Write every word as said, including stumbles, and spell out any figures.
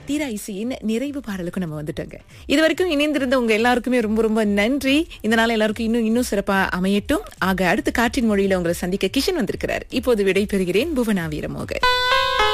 தீரா இசையின் நிறைவு பாடலுக்கும் நம்ம வந்துட்டோங்க. இது வரைக்கும் இணைந்திருந்த உங்க எல்லாருக்குமே ரொம்ப ரொம்ப நன்றி. இந்த நாள் எல்லாருக்கும் இன்னும் இன்னும் சிறப்பா அமையட்டும். ஆக அடுத்த காற்றின் மொழியில உங்களை சந்திக்க கிஷன் வந்திருக்கிறார். இப்போது விடை பெறுகிறேன். புவனா வீரமோகன்.